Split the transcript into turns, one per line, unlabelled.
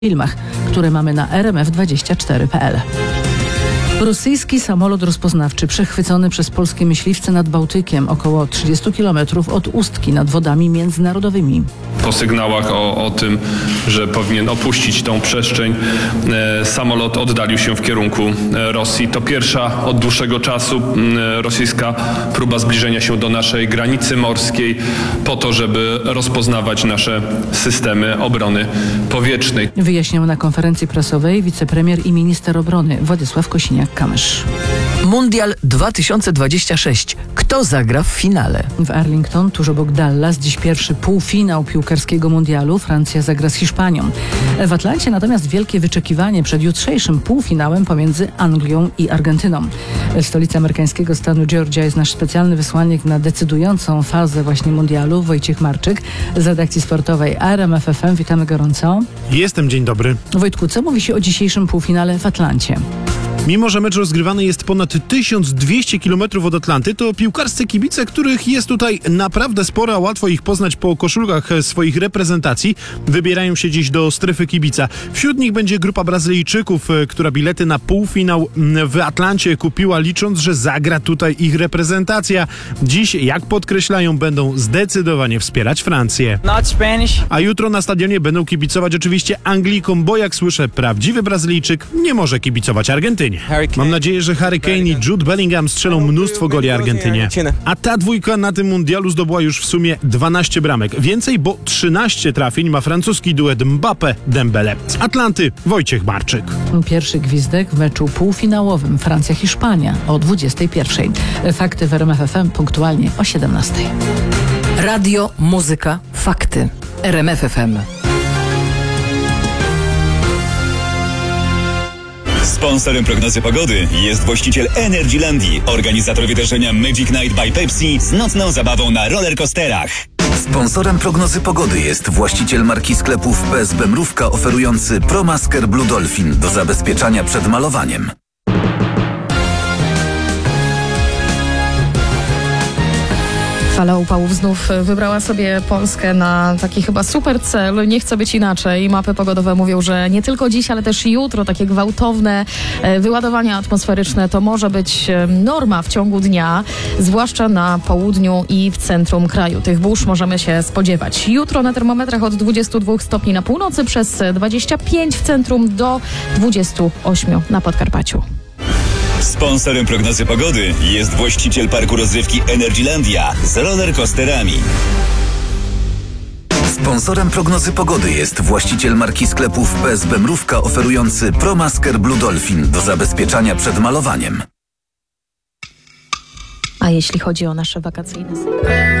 filmach, które mamy na rmf24.pl. Rosyjski samolot rozpoznawczy przechwycony przez polskie myśliwce nad Bałtykiem, około 30 km od Ustki nad wodami międzynarodowymi.
Po sygnałach o tym, że powinien opuścić tą przestrzeń, samolot oddalił się w kierunku Rosji. To pierwsza od dłuższego czasu rosyjska próba zbliżenia się do naszej granicy morskiej po to, żeby rozpoznawać nasze systemy obrony powietrznej.
Wyjaśniał na konferencji prasowej wicepremier i minister obrony Władysław Kosiniak-Kamysz.
Mundial 2026. Kto zagra w finale?
W Arlington, tuż obok Dallas, dziś pierwszy półfinał piłkarskiego mundialu. Francja zagra z Hiszpanią. W Atlancie natomiast wielkie wyczekiwanie przed jutrzejszym półfinałem pomiędzy Anglią i Argentyną. W stolicy amerykańskiego stanu Georgia jest nasz specjalny wysłannik na decydującą fazę właśnie mundialu, Wojciech Marczyk z redakcji sportowej RMF FM. Witamy gorąco.
Jestem, dzień dobry.
Wojtku, co mówi się o dzisiejszym półfinale w Atlancie?
Mimo że mecz rozgrywany jest ponad 1200 km od Atlanty, to piłkarscy kibice, których jest tutaj naprawdę sporo, a łatwo ich poznać po koszulkach swoich reprezentacji, wybierają się dziś do strefy kibica. Wśród nich będzie grupa Brazylijczyków, która bilety na półfinał w Atlancie kupiła, licząc, że zagra tutaj ich reprezentacja. Dziś, jak podkreślają, będą zdecydowanie wspierać Francję. A jutro na stadionie będą kibicować oczywiście Anglikom, bo jak słyszę, prawdziwy Brazylijczyk nie może kibicować Argentynie. Mam nadzieję, że Harry Kane i Jude Bellingham strzelą mnóstwo goli Argentynie. A ta dwójka na tym mundialu zdobyła już w sumie 12 bramek. Więcej, bo 13 trafień ma francuski duet Mbappé-Dembélé. Z Atlanty Wojciech Marczyk.
Pierwszy gwizdek w meczu półfinałowym Francja-Hiszpania o 21:00. Fakty w RMF FM punktualnie o 17:00.
Radio, muzyka, fakty. RMF FM.
Sponsorem prognozy pogody jest właściciel Energylandii, organizator wydarzenia Magic Night by Pepsi z nocną zabawą na rollercoasterach.
Sponsorem prognozy pogody jest właściciel marki sklepów PSB Mrówka oferujący ProMasker Blue Dolphin do zabezpieczania przed malowaniem.
Fala upałów znów wybrała sobie Polskę na taki chyba super cel. Nie chce być inaczej. Mapy pogodowe mówią, że nie tylko dziś, ale też jutro takie gwałtowne wyładowania atmosferyczne to może być norma w ciągu dnia, zwłaszcza na południu i w centrum kraju. Tych burz możemy się spodziewać. Jutro na termometrach od 22 stopni na północy, przez 25 w centrum do 28 na Podkarpaciu.
Sponsorem prognozy pogody jest właściciel parku rozrywki Energylandia z rollercoasterami.
Sponsorem prognozy pogody jest właściciel marki sklepów PSB Mrówka oferujący ProMasker Blue Dolphin do zabezpieczania przed malowaniem.
A jeśli chodzi o nasze wakacyjne